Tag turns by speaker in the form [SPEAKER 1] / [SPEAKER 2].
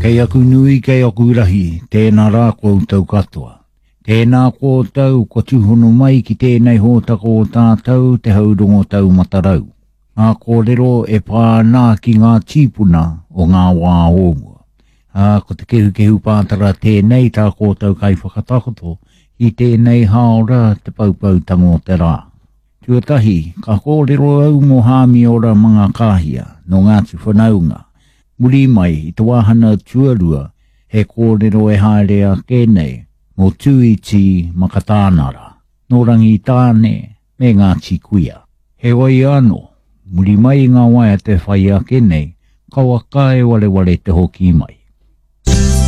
[SPEAKER 1] Kei aku nui kei aku irahi, tēnā rā koutou katoa. Tēnā koutou ko tuhono mai ki tēnei hōtako o tātou te haurongo tau matarau. Ngā kōrero e pānā ki ngā tīpuna o ngā wā ōmua. Ko te kehu pātara tēnei tā koutou kai whakatakoto i tēnei haora te paupau tango te rā. Tuatahi, ka kōrero au mo hāmi ora mga kāhia no Ngāti Whanaunga. Muri mai i te wāhana tuarua he kōrero e haerea kēnei mō tuiti makatānara, no rangi tāne me Ngāti Kuia. He wai anō, muri mai ngā waia te whaia kēnei, kaua kai wale te hoki mai.